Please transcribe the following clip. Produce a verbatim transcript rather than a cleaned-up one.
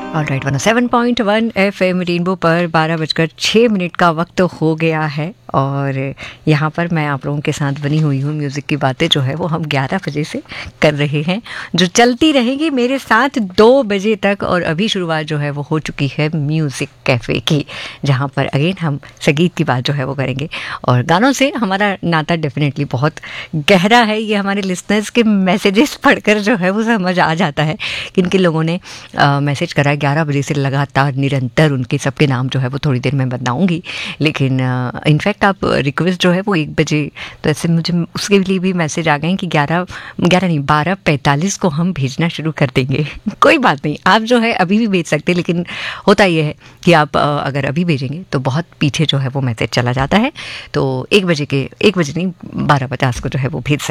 Alright, one O seven point one FM rainbow पर बारह बजकर छः मिनट का वक्त हो गया है और यहाँ पर मैं आप लोगों के साथ बनी हुई हूँ। म्यूज़िक की बातें जो है वो हम ग्यारह बजे से कर रहे हैं, जो चलती रहेगी मेरे साथ दो बजे तक। और अभी शुरुआत जो है वो हो चुकी है म्यूज़िक कैफ़े की, जहाँ पर अगेन हम संगीत की बात जो है वो करेंगे। और गानों से हमारा नाता डेफिनेटली बहुत गहरा है, ये हमारे लिसनर्स के मैसेजेस पढ़कर जो है वो समझ आ जाता है। किन किन लोगों ने मैसेज करा ग्यारह बजे से लगातार निरंतर, उनके सबके नाम जो है वो थोड़ी देर में बताऊंगी। लेकिन इनफैक्ट आप रिक्वेस्ट जो है वो एक बजे, तो ऐसे मुझे उसके लिए भी मैसेज आ गए कि ग्यारह ग्यारह नहीं बारह पैंतालीस को हम भेजना शुरू कर देंगे। कोई बात नहीं, आप जो है अभी भी भेज सकते, लेकिन होता ये है कि आप अगर अभी भेजेंगे तो बहुत पीछे जो है वो मैसेज चला जाता है। तो एक बजे के एक बजे नहीं बारह पचास को जो है वो भेज सकते।